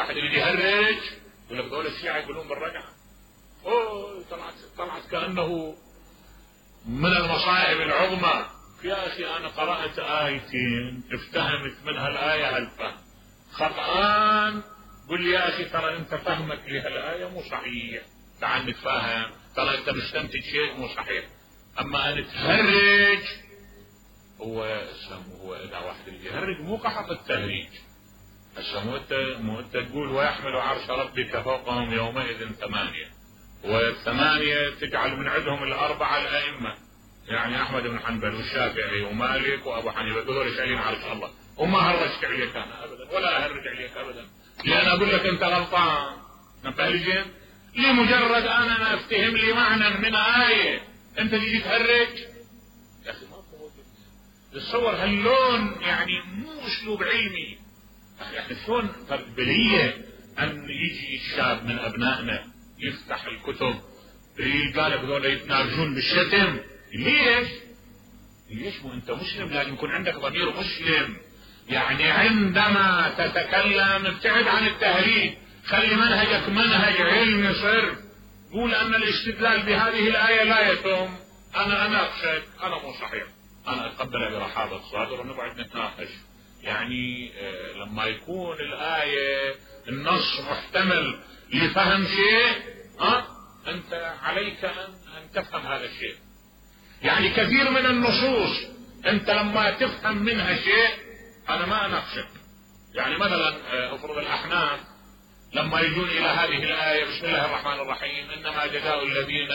واحد اللي يهرج يقول لك دول الشيعة يقولون بالرجعة. طلعت كأنه من المصائب العظمى. يا أخي أنا قرأت آيتين افتهمت منها الآية الفهم خطأان، قل لي يا أخي ترى أنت فهمك لهالآية مو صحيح، تعال نتفاهم، ترى أنت مستنتج شيء مو صحيح. أما أن تهرج هو إذا واحد اللي يهرج مو قحط التهريج. هسه مو أنت تقول ويحمل عرش ربك فوقهم يومئذ 8، والثمانية تجعل من عندهم الأربعة الأئمة، يعني أحمد بن حنبل والشافعي ومالك وأبو حنيفة، دول شايلين عرش الله. وما هرجت عليك أنا أبدا ولا أهرج عليك أبدا، لأن أقول لك أنت غلطان. نبهلجين لمجرد أنا أفتهم لي معنى من آية أنت تجي تهرج. يا أخي ما تتصور هاللون، يعني مو أسلوب علمي. يعني شلون بلية أن يجي الشاب من أبنائنا يفتح الكتب يلقى لك ذولا يتناقشون بالشتم. ليش مو انت مسلم لازم يكون عندك ضمير مسلم. يعني عندما تتكلم ابتعد عن التهريج، خلي منهجك منهج علمي صرف. قول ان الاستدلال بهذه الآية لا يتم، انا اناقشك، انا مو صحيح، انا اتقبل برحابة الصدر ونقعد نتناقش. يعني لما يكون الآية النص محتمل لفهم شيء، انت عليك ان تفهم هذا الشيء. يعني كثير من النصوص انت لما تفهم منها شيء انا ما اناقشك. يعني مثلا افرض الاحناف لما يجون الى هذه الآية بسم الله الرحمن الرحيم انما جزاء الذين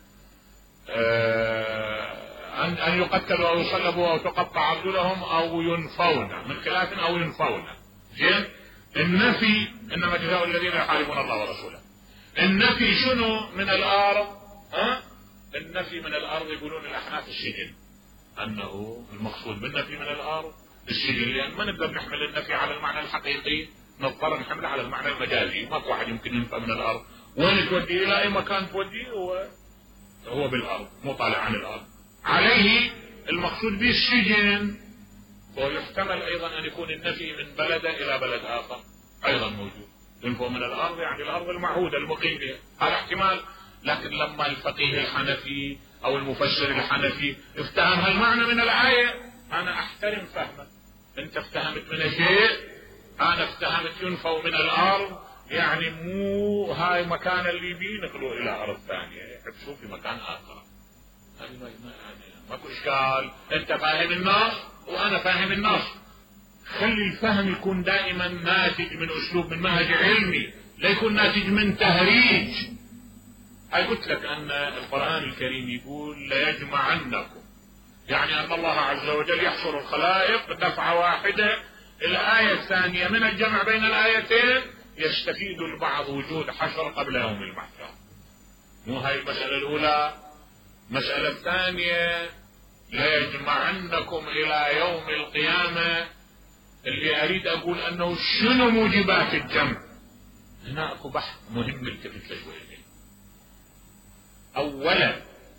ان يقتلوا او يصلبوا او تقطع ارجلهم او ينفون من خلاف او ينفون. زين، النفي انما جزاء الذين يحاربون الله ورسوله. النفي شنو من الارض؟ النفي من الارض يقولون الاحناف السجن، انه المقصود بالنفي من الارض السجن، لان ما نقدر نحمل النفي على المعنى الحقيقي، نضطر نحمله على المعنى المجازي. ماكو واحد يمكن ينفى من الارض، وين توديه؟ الى اي مكان توديه هو بالارض، مو طالع عن الارض. عليه المقصود به السجن. ويحتمل ايضا ان يكون النفي من بلد الى بلد اخر ايضا موجود. ينفوا من الارض يعني الارض المعهودة المقيم بها، هذا احتمال. لكن لما الفقيه الحنفي او المفسر الحنفي افتهم هالمعنى من الآية، انا احترم فهمك. انت افتهمت من شيء، انا افتهمت ينفوا من الارض، يعني مو هاي مكان اللي بينقلوا الى ارض ثانية يحبسوه في مكان اخر. هذه ماكو اشكال، انت فاهم النص وانا فاهم النص. خلي الفهم يكون دائما ناتج من اسلوب، من منهج علمي، لا يكون ناتج من تهريج. هاي قلت لك ان القرآن الكريم يقول ليجمعنكم، يعني ان الله عز وجل يحصر الخلائق دفعة واحدة. الآية الثانية من الجمع بين الآيتين يستفيد البعض وجود حشر قبل يوم المحشر. مو هاي المسألة الأولى. المسألة الثانية ليجمعنكم إلى يوم القيامة، اللي أريد أقول أنه شنو موجبات الجمع. هنا أكو بحث مهم التفت له شوية. أولا،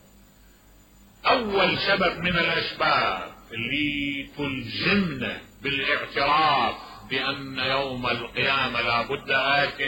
أول سبب من الأسباب اللي تلزمنا بالاعتراف بأن يوم القيامة لا بد آت،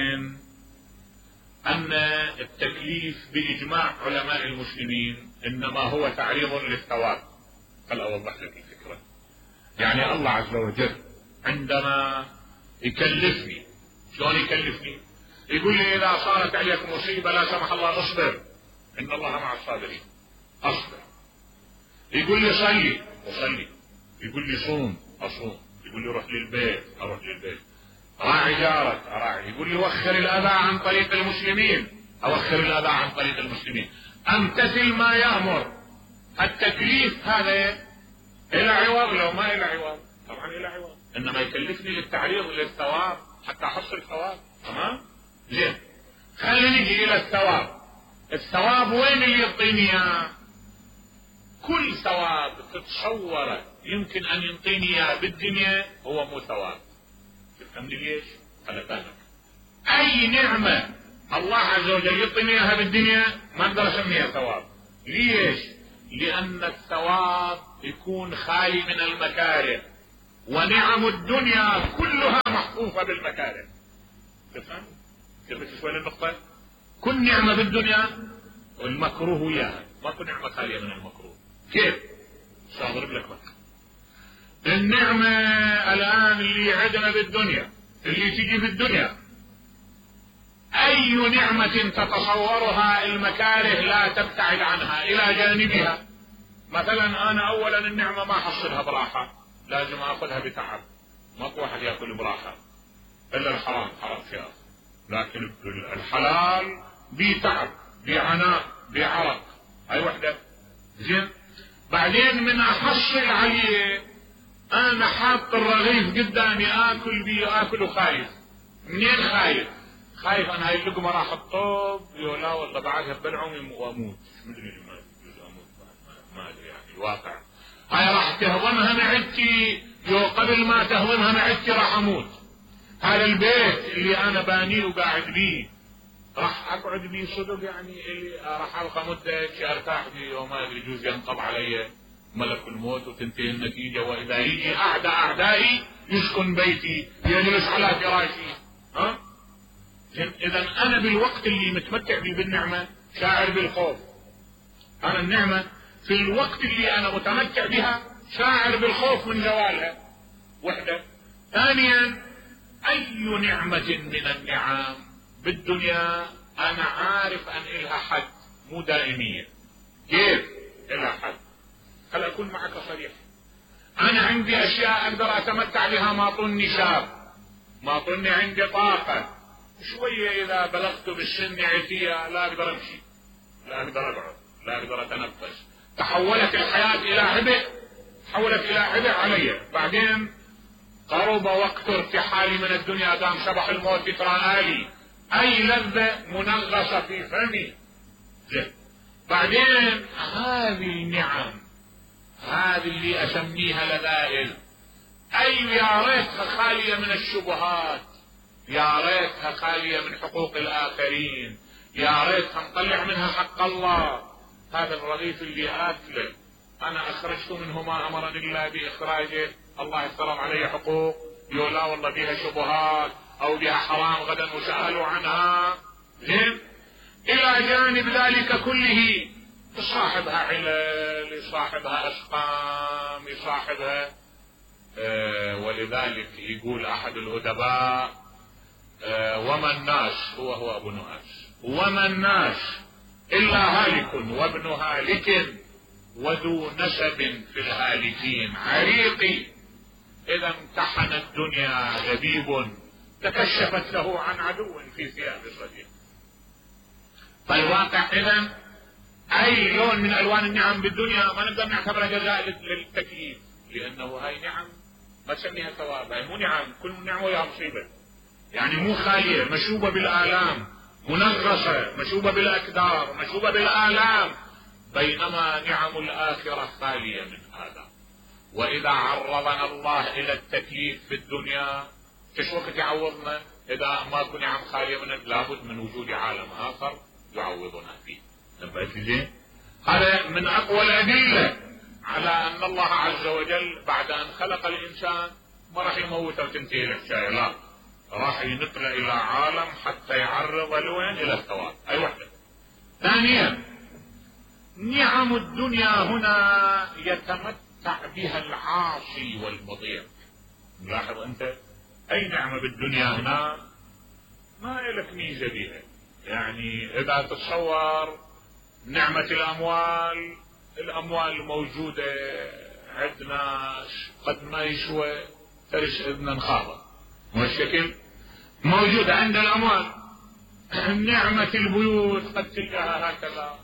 أن التكليف بإجماع علماء المسلمين إنما هو تعريض للثواب. هل أوضح لك الفكرة؟ يعني الله عز وجل عندما يكلفني، شلون يكلفني؟ يقول لي إذا صارت عليك مصيبة لا سمح الله اصبر، إن الله مع الصابرين، أصبر. يقول لي صلي أصلي، يقول لي صوم أصوم، يقول لي روح للبيت أروح للبيت، راعي جارك أراعي، يقول لي وخر الأذى عن طريق المسلمين أوخر الأذى عن طريق المسلمين، أمتثل ما يأمر. التكليف هذا إلى عوض؟ لو ما إلى عوض طبعا إلى عوض، إنما يكلفني للتعريض للثواب حتى أحصل الثواب. تمام؟ زين، خلينا نجي إلى الثواب. الثواب وين اللي يعطيني اياه؟ كل ثواب تتصوره يمكن ان ينطيني اياه بالدنيا هو مو ثواب. تفهمني ليش؟ انا فاهمك. اي نعمة الله عز وجل يعطيني اياها بالدنيا ما اقدر اسميها ثواب. ليش؟ لان الثواب يكون خالي من المكاره، ونعم الدنيا كلها محفوفة بالمكاره. تفهم كيف شوي النقطة؟ كل نعمة بالدنيا والمكروه وياها، ماكو نعمة خالية من المكروه. كيف؟ سأضرب لك مثل. النعمة الآن اللي عندنا بالدنيا، اللي تجي في الدنيا، أي نعمة تتصورها المكاره لا تبتعد عنها إلى جانبها. مثلا أنا أولا النعمة ما أحصلها براحة، لازم أخذها بتعب. ماكو واحد يأكل براحة إلا الحرام، حرام فيها، لكن الحلال بتعب بعناء بعرق. هاي وحدة. زين. بعدين من أحصل عليه أنا حاط الرغيف قدامي آكل بيه، آكل وخايف. منين خايف؟ خايف أنا هاي اللقمة راح الطوب، لا والله بعدها بلعم وأموت. مدري ما أموت، ما أدري يعني الواقع. هاي راح تهضمها معدتي، قبل ما تهضمها معدتي راح أموت. هذا البيت اللي أنا بانيه وقاعد بيه راح أقعد بيه صدق، يعني اللي راح أبقى مدة أرتاح بيه وما أدري، يجوز ينقض علي ملك الموت وتنتهي النتيجة، وإذا يجي أعدائي يسكن بيتي، يجلس على فراشي. ها؟ إذا أنا بالوقت اللي متمتع بيه بالنعمة شاعر بالخوف. أنا النعمة في الوقت اللي أنا متمتع بها شاعر بالخوف من زوالها. وحدة. ثانيا، أي نعمة من النعم بالدنيا أنا عارف أن إلها حد، مو دائمية. كيف إلها حد؟ خل أكون معك صريح. أنا عندي أشياء أقدر أتمتع بها ما طني شاب، ما طني عندي طاقة، شوية إذا بلغت بالسن عتية لا أقدر أمشي، لا أقدر أقعد، لا أقدر أتنفس. تحولت الحياة إلى عبء، تحولت إلى عبء علي. بعدين قرب وقت ارتحالي من الدنيا، قام شبح الموت يتراءى، أي لذة منغصة في فمي. بعدين هذه النعم، هذه اللي أسميها لذائذ، أي يا ريتها خالية من الشبهات، يا ريتها خالية من حقوق الآخرين، يا ريتها نطلع منها حق الله. هذا الرغيف اللي آكله أنا أخرجت منه ما أمرني الله بإخراجه، الله افترض علي حقوق، لا والله بها شبهات أو بها حرام غدا وسألوا عنها. زين. إلى جانب ذلك كله يصاحبها علل، يصاحبها أسقام، يصاحبها ولذلك يقول أحد الأدباء وما الناس، هو أبو نواس، وما الناس إلا هالك وابن هالك وذو نسب في الهالكين عريقي. إذا امتحن الدنيا لبيب تكشفت له عن عدو في ثياب صديق. فالواقع إذا أي لون من ألوان النعم بالدنيا ما نقدر نعتبرها جزاء للتكليف، لأنه هاي نعم ما تسميها ثواب، هاي مو نعم، كل نعمة وياها مصيبة، يعني مو خالية، مشوبة بالآلام، منغصة، مشوبة بالأكدار، مشوبة بالآلام، بينما نعم الآخرة خالية من هذا. وإذا عرضنا الله إلى التكليف في الدنيا كيف وقت يعوضنا؟ إذا ماكو نعم خالية من، لابد من وجود عالم آخر يعوضنا فيه. نبأت زين؟ هذا من أقوى الأدلة على أن الله عز وجل بعد أن خلق الإنسان ما راح يموته وتنتهي الحكاية، لا، راح ينقل إلى عالم حتى يعرض لوين؟ إلى الثواب. أي وحدة. ثانيا، نعم الدنيا هنا يتمتع بها العاصي والمضيع. لاحظ أنت أي نعمة بالدنيا هنا ما لك ميزة بها. يعني إذا تتصور نعمة الأموال موجودة عند ناس قد ما يسوى ترس إذن خاضة، والشكل موجودة عند الأموال. نعمة البيوت قد تلقاها هكذا.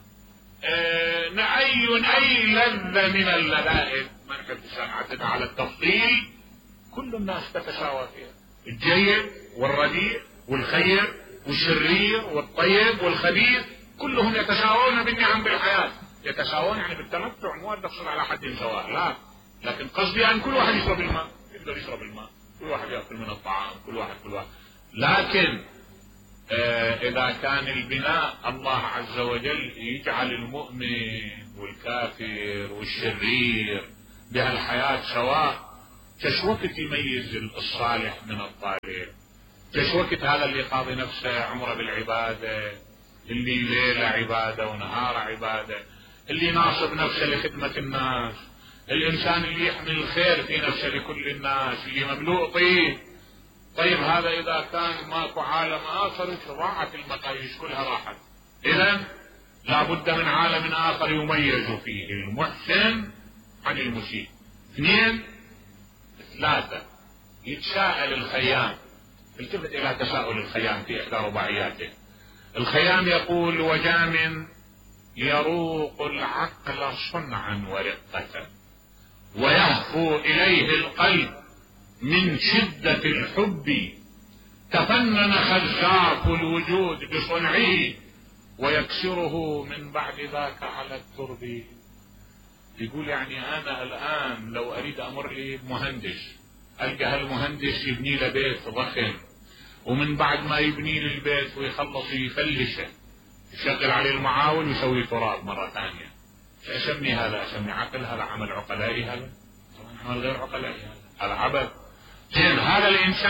أي لذة من اللذائذ ما نحب نعتد على التفضيل، كل الناس تتساوى فيها، الجيد والرديء والخير والشرير والطيب والخبيث، كلهم يتساوون بالنعم بالحياة. يتساوون يعني بالتمتع، مو نقصد على حد سواء، لا، لكن قصدي أن كل واحد يشرب الماء، يقدر يشرب الماء، كل واحد يأكل من الطعام، كل واحد. لكن إذا كان البناء الله عز وجل يجعل المؤمن والكافر والشرير بهالحياة سواء، كش وقت يميز الصالح من الطالح؟ ايش وقت هذا اللي قاضي نفسه عمره بالعبادة، اللي ليلة عبادة ونهار عبادة، اللي ناصب نفسه لخدمة الناس، الانسان اللي يحمل الخير في نفسه لكل الناس، اللي مملوء طيب هذا اذا كان ماكو عالم اخر ضاعت المقاييس كلها راحت. اذا لابد من عالم اخر يميز فيه المحسن عن المسيء. 2 3 يتساءل الخيام. التفت الى تساؤل الخيام في احدى رباعياته. الخيام يقول: وجام يروق العقل صنعا ورقة، ويهفو اليه القلب من شدة الحب، تفنن خزاف الوجود بصنعه، ويكسره من بعد ذاك على الترب. يقول يعني انا الان لو اريد امر لي بمهندس، القى هالمهندس يبني له بيت ضخم، ومن بعد ما يبني لي البيت ويخلص يفلشه، يشغل عليه المعاول ويسوي تراب مرة ثانية. اسمي هذا؟ اسمي عقل؟ هذا عمل عقلائي، هذا عمل غير عقلائي، هذا عبث. زين هذا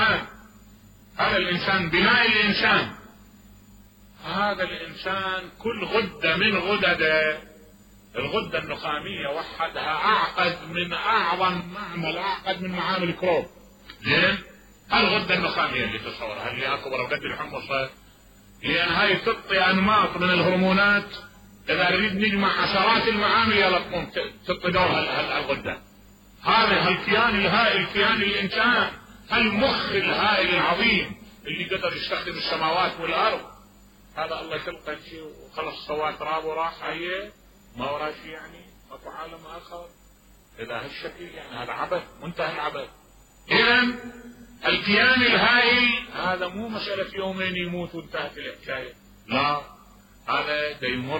الانسان بناء الانسان، هذا الانسان كل غدة من غدده، الغدة النخامية وحدها اعقد من اعظم معمل، اعقد من معامل كروب. زين الغدة النخامية اللي تصورها اللي اكبر غدة الحمصة، لان هاي تعطي انماط من الهرمونات، اذا نريد نجمع عشرات المعامل يلا تقوم تعطي دور الغدة. هذا الكيان الهائل، كيان الانسان، المخ الهائل العظيم اللي قدر يستخدم السماوات والارض، هذا الله خلقه شيء وخلص سواه تراب وراح، هي ما وراه شيء، يعني اكو عالم اخر. اذا هالشكل يعني هذا عبث، منتهى العبث. اذا الكيان الهائل هذا مو مسألة يومين يموت وانتهت الحكاية، لا، هذا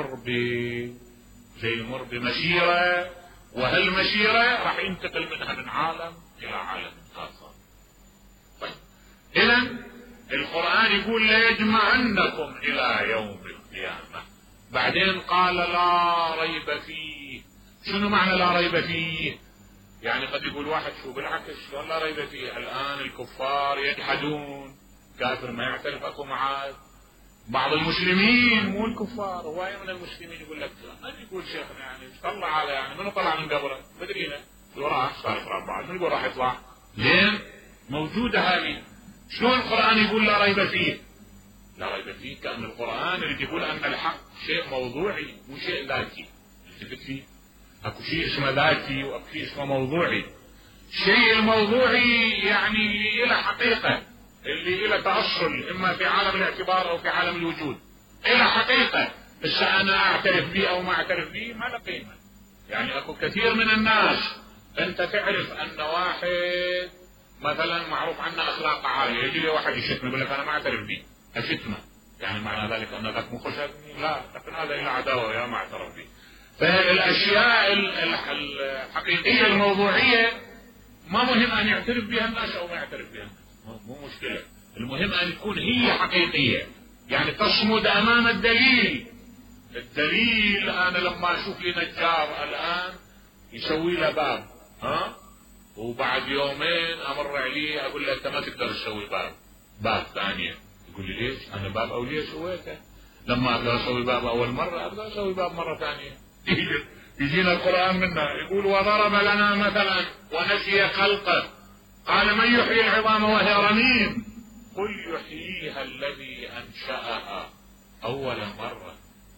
يمر بمسيرة، وهالمسيرة راح ينتقل منها من عالم الى عالم اخر. طيب اذا القرآن يقول: ليجمعنكم الى يوم القيامة. بعدين قال: لا ريب فيه. شنو معنى لا ريب فيه؟ يعني قد يقول واحد شو بالعكس لا ريب فيه، الان الكفار يجحدون، كافر ما يعترف اكو معاد. بعض المسلمين مو الكفار، هواية من المسلمين يقول لك من يقول شيخنا يعني طلع على يعني منو طلع من قبره بدرينا شو راح صار يقرا بعض من يقول راح يطلع. زين موجودة هذه. شلون القرآن يقول لا ريب فيه؟ لا ريب فيه كأن القرآن اللي يقول أن الحق شيء موضوعي مو شيء ذاتي. التفت فيه اكو شيء اسمه ذاتي واكو شيء اسمه موضوعي. الشيء الموضوعي يعني اللي له حقيقة، اللي له تأصل اما في عالم الاعتبار او في عالم الوجود، له حقيقة، بس انا اعترف به او ما اعترف به ما له قيمة. يعني اكو كثير من الناس انت تعرف ان واحد مثلا معروف عنه اخلاق عالية، يجي لي واحد يشتمه يقول لك انا ما اعترف به، اشتمه، يعني معنى ذلك ان ذاك مو خشبني؟ لا، لكن هذا له عداوة يا ما اعترف به. فالاشياء الحقيقية الموضوعية ما مهم ان يعترف بها الناس او ما يعترف بها الناس، مو مشكلة، المهم ان تكون هي حقيقية، يعني تصمد امام الدليل. الدليل انا لما اشوف لي نجار الان يسوي له باب، وبعد يومين امر عليه اقول له انت ما تقدر تسوي باب ثانية، يقول لي ليش؟ انا باب اولية سويته، لما اقدر اسوي باب اول مرة اقدر اسوي باب مرة ثانية. يجينا القرآن منا يقول: وضرب لنا مثلا ونسي خلقه قال من يحيي العظام وهي رميم قل يحييها الذي انشأها اول مرة.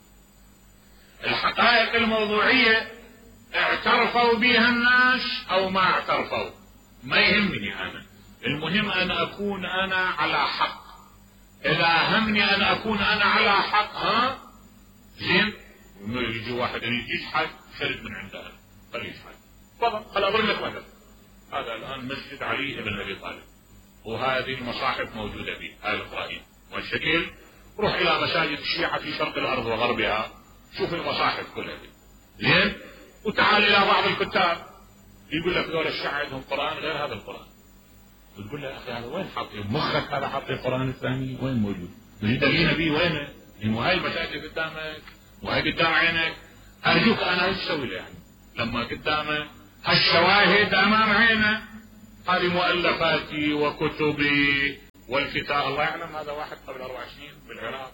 الحقائق الموضوعية اعترفوا بها الناس او ما اعترفوا ما يهمني انا، المهم ان اكون انا على حق. اذا همني ان اكون انا على حق زين، يجي واحد يجحد شرد من عنده خليه يجحد. تفضل خل اضرب لك مثلا، هذا الان مسجد علي بن ابي طالب، وهذه المصاحف موجودة به آل إبراهيم والشكل. روح الى مساجد الشيعة في شرق الارض وغربها، شوف المصاحف كلها دي زين، وتعال الى بعض الكتاب يقول لك دول الشيعة عندهم قرآن غير هذا القرآن، تقول له يا اخي هذا وين حاطي مخك؟ هذا حاطي القرآن الثاني وين موجود؟ دليل بيه وينه؟ وهاي المساجد قدامك وهي قدام عينك، ارجوك انا ايش اسوي له يعني لما قدامه هالشواهد امام عينه؟ هذه مؤلفاتي وكتبي والكتاب الله يعلم. هذا واحد قبل 4 سنين بالعراق،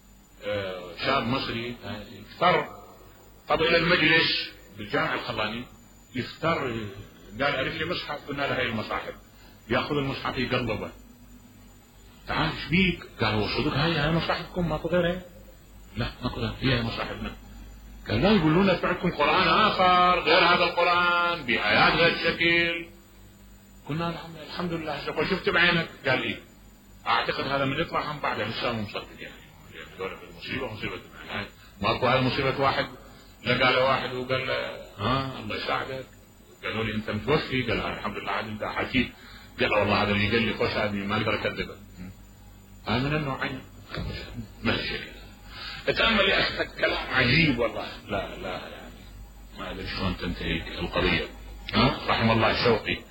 شاب مصري افتر، طب الى المجلس بالجامعة الخلاني يفتر، قال أريد لي مصحف، قلنا له هي المصاحف، ياخذ المصحف يقلبه، تعال ايش بيك؟ قال هو صدق هاي مصاحفكم ماكو غيرها؟ لا ماكو غيرها، هي مصاحفنا. قال لا يقولون لنا عندكم قرآن آخر غير هذا القرآن بآيات غير شكل. قلنا الحمد لله. شفت بعينك؟ قال إيه؟ أعتقد هذا من يطلع هم بعده لسه مو مصدق يعني المصيبة مصيبة يعني. ماكو هاي مصيبة واحد لقى له واحد وقال له الله يساعدك، قالوا لي أنت متوفي؟ قال الحمد لله عاد أنت حكيت. قال والله هذا اللي قال لي خوش هذه ما أقدر أكذبه. هذا من النوعين ماشي. تأمل يا أخي كلام عجيب والله. لا يعني ما أدري شلون تنتهي القضية. رحم الله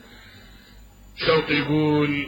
شوقي يقول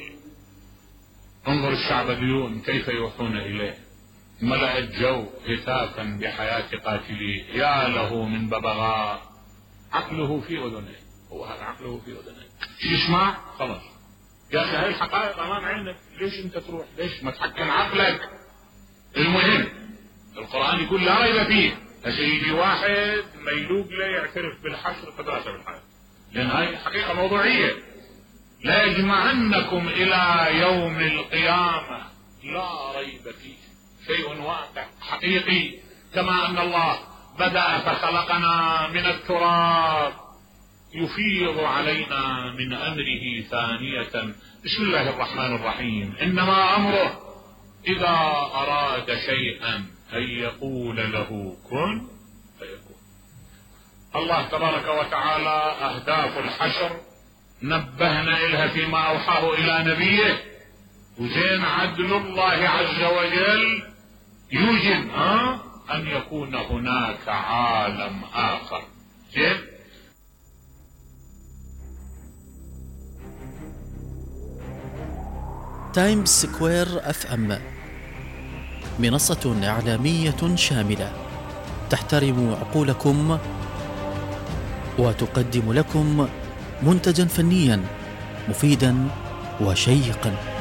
انظر الشعب اليوم كيف يوحون إليه، ملأ الجو هتافا بحياة قاتليه، يا له من ببغاء عقله في أذنيه. هو هذا عقله في أذنيه يسمع خلاص. يا أخي هاي الحقائق أمام عينك، ليش أنت تروح؟ ليش ما تحكم عقلك؟ المهم القرآن يقول لا ريب فيه. هسه يجي واحد ميلوق له يعترف بالحشر قدرته بالحياة، لأن هاي حقيقة موضوعية. لا يجمعنكم إلى يوم القيامة لا ريب فيه، شيء واقع حقيقي. كما أن الله بدأ فخلقنا من التراب يفيض علينا من أمره ثانية. بسم الله الرحمن الرحيم. إنما أمره إذا أراد شيئا أن يقول له كن فيكون. الله تبارك وتعالى أهداف الحشر نبهنا إلها فيما أوحاه إلى نبيه، وزين عدل الله عز وجل يوجب أن يكون هناك عالم آخر. زين تايمز سكوير FM منصة إعلامية شاملة تحترم عقولكم وتقدم لكم منتجا فنيا مفيدا وشيقا.